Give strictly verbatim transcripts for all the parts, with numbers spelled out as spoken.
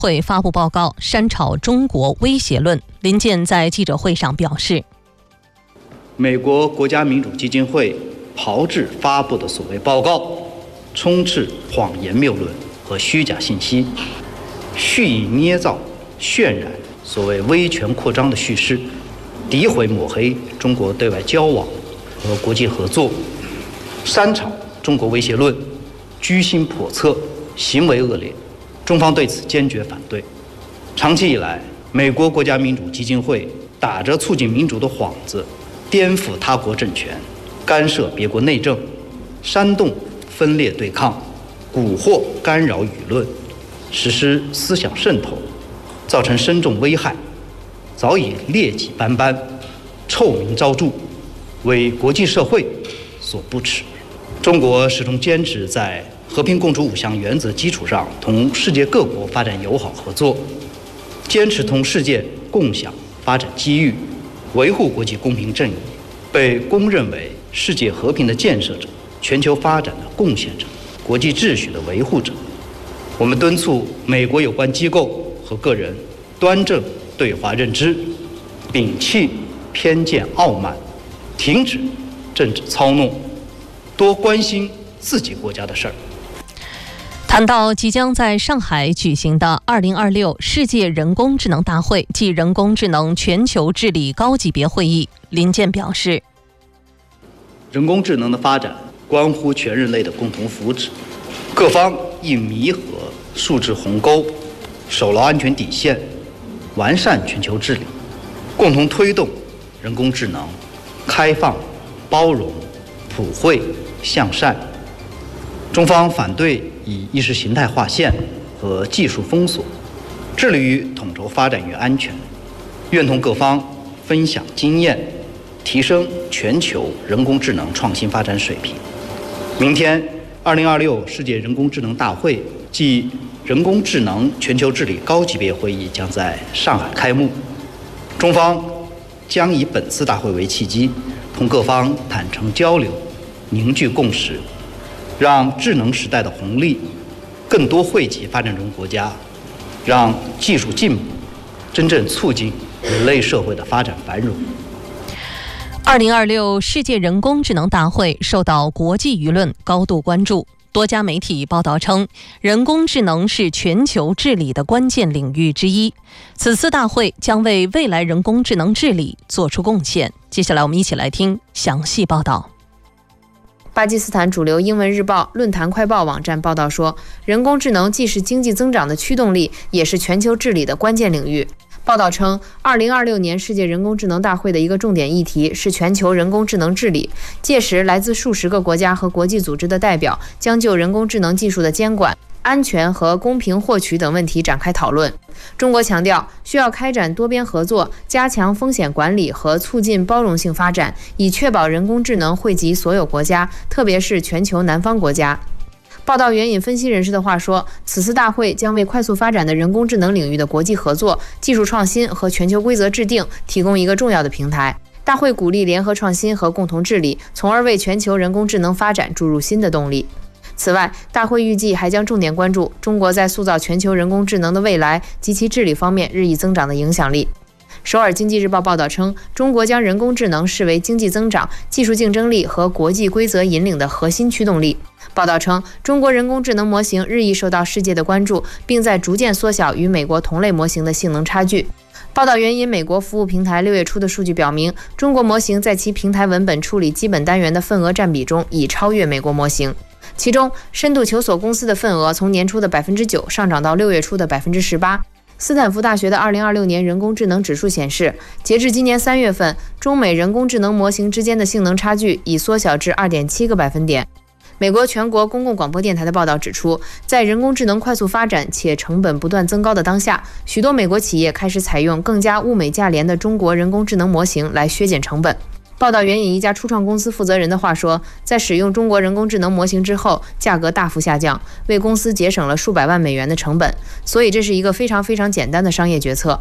会发布报告，删炒中国威胁论。林健在记者会上表示， 美国国家民主基金会炮制发布的所谓报告，充斥谎言谬论和虚假信息，蓄意捏造、渲染所谓威权扩张的叙事，诋毁抹黑中国对外交往和国际合作，煽炒中国威胁论，居心叵测，行为恶劣。中方对此坚决反对。长期以来，美国国家民主基金会打着促进民主的幌子，颠覆他国政权，干涉别国内政，煽动分裂对抗，蛊惑干扰舆论，实施思想渗透，造成深重危害，早已劣迹斑斑，臭名昭著，为国际社会所不齿。中国始终坚持在和平共处五项原则基础上，同世界各国发展友好合作，坚持同世界共享发展机遇，维护国际公平正义，被公认为世界和平的建设者、全球发展的贡献者、国际秩序的维护者。我们敦促美国有关机构和个人端正对华认知，摒弃偏见傲慢，停止政治操弄，多关心自己国家的事儿。 谈到即将在上海举行的二零二六世界人工智能大会暨人工智能全球治理高级别会议，林健表示， 人工智能的发展关乎全人类的共同福祉，各方应弥合数字鸿沟，守牢安全底线，完善全球治理，共同推动人工智能开放、包容、普惠、向善。中方反对以意识形态划线和技术封锁，致力于统筹发展与安全，愿同各方分享经验，提升全球人工智能创新发展水平。明天，二零二六世界人工智能大会暨人工智能全球治理高级别会议将在上海开幕。中方将以本次大会为契机，同各方坦诚交流，凝聚共识，让智能时代的红利更多惠及发展中国家，让技术进步真正促进人类社会的发展繁荣。 二零二六世界人工智能大会受到国际舆论高度关注。多家媒体报道称，人工智能是全球治理的关键领域之一。此次大会将为未来人工智能治理做出贡献。接下来我们一起来听详细报道。 巴基斯坦主流英文日报论坛快报网站报道说，人工智能既是经济增长的驱动力，也是全球治理的关键领域。报道称，二零二六年世界人工智能大会的一个重点议题是全球人工智能治理。届时，来自数十个国家和国际组织的代表将就人工智能技术的监管、安全和公平获取等问题展开讨论。中国强调，需要开展多边合作，加强风险管理和促进包容性发展，以确保人工智能惠及所有国家，特别是全球南方国家。报道援引分析人士的话说，此次大会将为快速发展的人工智能领域的国际合作、技术创新和全球规则制定提供一个重要的平台。大会鼓励联合创新和共同治理，从而为全球人工智能发展注入新的动力。此外，大会预计还将重点关注中国在塑造全球人工智能的未来及其治理方面日益增长的影响力。首尔经济日报报道称，中国将人工智能视为经济增长、技术竞争力和国际规则引领的核心驱动力。报道称，中国人工智能模型日益受到世界的关注，并在逐渐缩小与美国同类模型的性能差距。报道援引美国服务平台六月初的数据表明，中国模型在其平台文本处理基本单元的份额占比中已超越美国模型。其中，深度求索公司的份额从年初的 百分之九 上涨到六月初的 百分之十八。斯坦福大学的二零二六年人工智能指数显示，截至今年三月份，中美人工智能模型之间的性能差距已缩小至 二点七个百分点。美国全国公共广播电台的报道指出，在人工智能快速发展且成本不断增高的当下，许多美国企业开始采用更加物美价廉的中国人工智能模型来削减成本。报道援引一家初创公司负责人的话说，在使用中国人工智能模型之后，价格大幅下降，为公司节省了数百万美元的成本，所以这是一个非常非常简单的商业决策。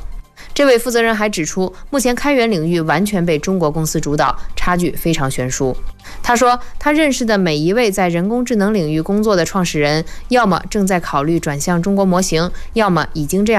这位负责人还指出，目前开源领域完全被中国公司主导，差距非常悬殊。他说，他认识的每一位在人工智能领域工作的创始人，要么正在考虑转向中国模型，要么已经这样